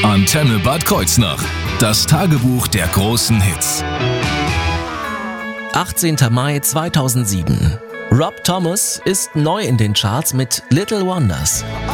Antenne Bad Kreuznach. Das Tagebuch der großen Hits. 18. Mai 2007. Rob Thomas ist neu in den Charts mit Little Wonders.